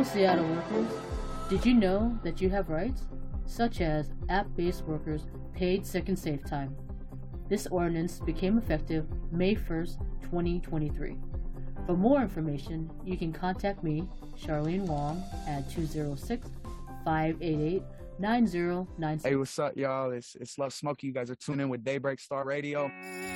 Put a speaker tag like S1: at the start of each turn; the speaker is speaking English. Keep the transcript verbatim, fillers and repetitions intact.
S1: Seattle workers, did you know that you have rights, such as app-based workers' paid sick and safe time? This ordinance became effective May first, twenty twenty-three. For more information, you can contact me, Charlene Wong, at two oh six, five eight eight, nine oh nine six.
S2: Hey, what's up, y'all? It's, it's Love Smoky. You guys are tuning in with Daybreak Star Radio.